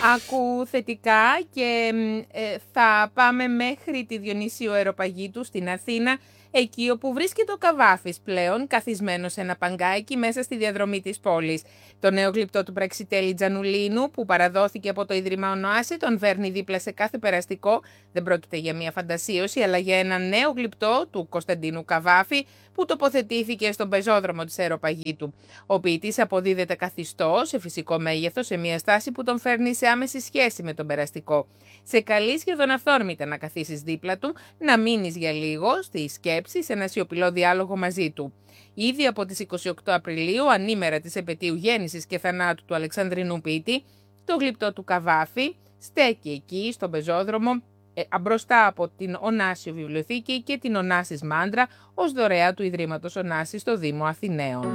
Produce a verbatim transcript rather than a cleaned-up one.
Άκου θετικά και ε, θα πάμε μέχρι τη Διονύσιο Αεροπαγίτου στην Αθήνα, εκεί όπου βρίσκεται ο Καβάφης πλέον καθισμένος σε ένα παγκάκι μέσα στη διαδρομή της πόλης. Το νέο γλυπτό του πραξιτέλη Τζανουλίνου, που παραδόθηκε από το Ίδρυμα Ονοάση, τον φέρνει δίπλα σε κάθε περαστικό. Δεν πρόκειται για μια φαντασίωση, αλλά για ένα νέο γλυπτό του Κωνσταντίνου Καβάφη, που τοποθετήθηκε στον πεζόδρομο της Αεροπαγίτου. Ο ποιητής αποδίδεται καθιστό, σε φυσικό μέγεθος, σε μια στάση που τον φέρνει σε άμεση σχέση με τον περαστικό. Σε καλεί σχεδόν αυθόρμητα να καθίσεις δίπλα του, να μείνεις για λίγο στη σκέψη, σε ένα σιωπηλό διάλογο μαζί του. Ήδη από τις είκοσι οκτώ Απριλίου, ανήμερα της επετείου γέννησης και θανάτου του Αλεξανδρινού ποιητή, το γλυπτό του Καβάφη στέκει εκεί στον πεζόδρομο, ε, μπροστά από την Ωνάσιο Βιβλιοθήκη και την Ωνάσης Μάντρα, ως δωρεά του Ιδρύματος Ωνάση στο Δήμο Αθηναίων.